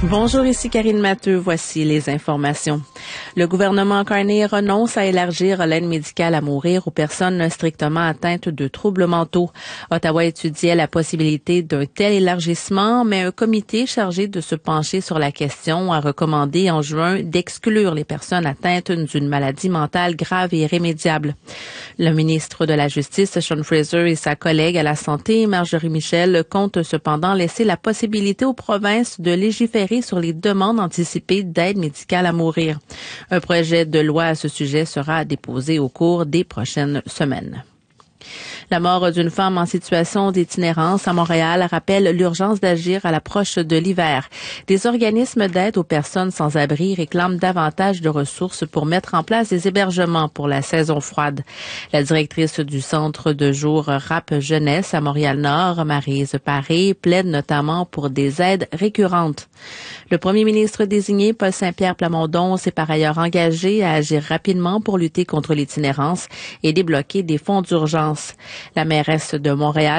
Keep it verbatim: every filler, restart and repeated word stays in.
Bonjour, ici Karine Matteux. Voici les informations. Le gouvernement Carney renonce à élargir l'aide médicale à mourir aux personnes strictement atteintes de troubles mentaux. Ottawa étudiait la possibilité d'un tel élargissement, mais un comité chargé de se pencher sur la question a recommandé en juin d'exclure les personnes atteintes d'une maladie mentale grave et irrémédiable. Le ministre de la Justice, Sean Fraser, et sa collègue à la Santé, Marjorie Michel, comptent cependant laisser la possibilité aux provinces de légiférer sur les demandes anticipées d'aide médicale à mourir. Un projet de loi à ce sujet sera déposé au cours des prochaines semaines. La mort d'une femme en situation d'itinérance à Montréal rappelle l'urgence d'agir à l'approche de l'hiver. Des organismes d'aide aux personnes sans abri réclament davantage de ressources pour mettre en place des hébergements pour la saison froide. La directrice du centre de jour Rap Jeunesse à Montréal-Nord, Maryse Paré, plaide notamment pour des aides récurrentes. Le premier ministre désigné, Paul Saint-Pierre Plamondon, s'est par ailleurs engagé à agir rapidement pour lutter contre l'itinérance et débloquer des fonds d'urgence. La mairesse de Montréal,